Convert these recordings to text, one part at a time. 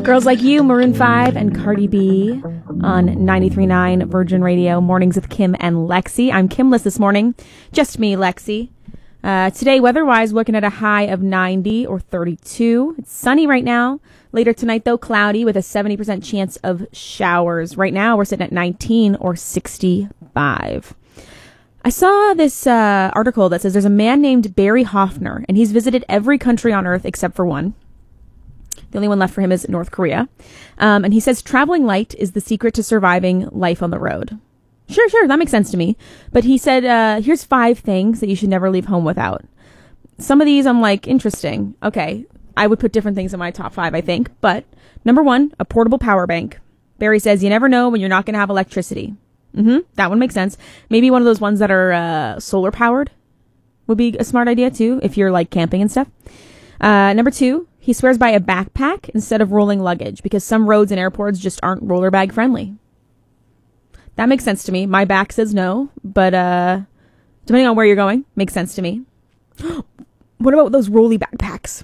Girls Like You, Maroon 5 and Cardi B on 93.9 Virgin Radio, Mornings with Kim and Lexi. I'm Kimless this morning. Just me, Lexi. Today, weather-wise, looking at a high of 90 or 32. It's sunny right now. Later tonight, though, cloudy with a 70% chance of showers. Right now, we're sitting at 19 or 65. I saw this article that says there's a man named Barry Hoffner, and he's visited every country on Earth except for one. The only one left for him is North Korea. And he says traveling light is the secret to surviving life on the road. Sure, that makes sense to me. But he said, here's 5 things that you should never leave home without. Some of these I'm like, interesting. Okay, I would put different things in my top 5, I think. But number 1, a portable power bank. Barry says you never know when you're not going to have electricity. That one makes sense. Maybe one of those ones that are solar powered would be a smart idea too, if you're like camping and stuff. Number 2, he swears by a backpack instead of rolling luggage because some roads and airports just aren't roller bag friendly. That makes sense to me. My back says no, but depending on where you're going, makes sense to me. What about those rolly backpacks?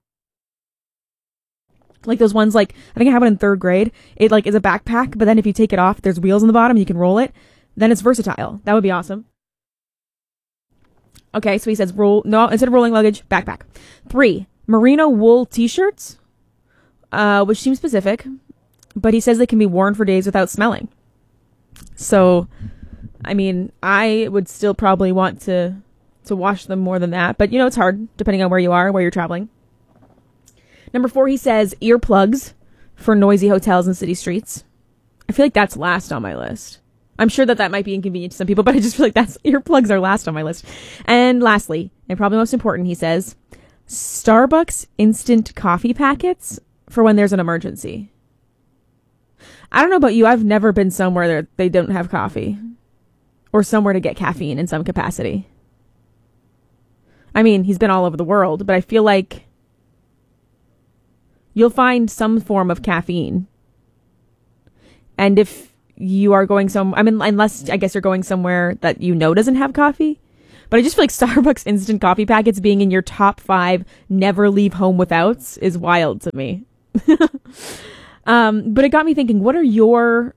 Like those ones, like, I think I have one in 3rd grade. It like is a backpack, but then if you take it off, there's wheels on the bottom, you can roll it. Then it's versatile. That would be awesome. Okay, so he says instead of rolling luggage, backpack. 3, merino wool t-shirts, which seems specific, but he says they can be worn for days without smelling. So, I mean, I would still probably want to wash them more than that, but you know, it's hard depending on where you are, where you're traveling. Number 4, he says earplugs for noisy hotels and city streets. I feel like that's last on my list. I'm sure that might be inconvenient to some people, but I just feel like earplugs are last on my list. And lastly, and probably most important, he says, Starbucks instant coffee packets for when there's an emergency. I don't know about you, I've never been somewhere that they don't have coffee. Or somewhere to get caffeine in some capacity. I mean, he's been all over the world, but I feel like you'll find some form of caffeine. And if you are going unless I guess you're going somewhere that you know doesn't have coffee. But I just feel like Starbucks instant coffee packets being in your top 5 never leave home withouts is wild to me. But it got me thinking, what are your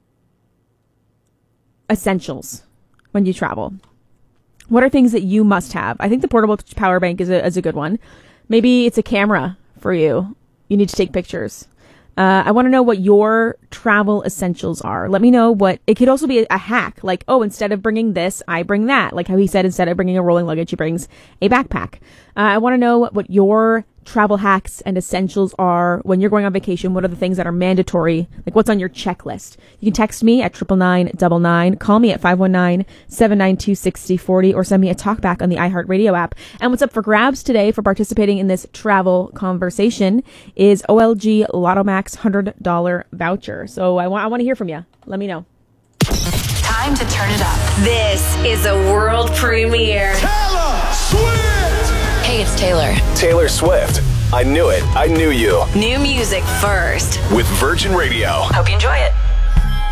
essentials when you travel? What are things that you must have? I think the portable power bank is a good one. Maybe it's a camera for you. You need to take pictures. I want to know what your travel essentials are. Let me know what, it could also be a hack. Like, oh, instead of bringing this, I bring that. Like how he said, instead of bringing a rolling luggage, he brings a backpack. I want to know what your travel hacks and essentials are when you're going on vacation. What are the things that are mandatory? Like what's on your checklist? You can text me at 99999, call me at 519-792-6040, or send me a talkback on the iHeartRadio app. And what's up for grabs today for participating in this travel conversation is OLG Lotto Max $100 voucher. So I want to hear from you. Let me know. Time to turn it up. This is a world premiere. Taylor Swift! Hey, it's Taylor. Taylor Swift. I knew it. I knew you. New music first. With Virgin Radio. Hope you enjoy it.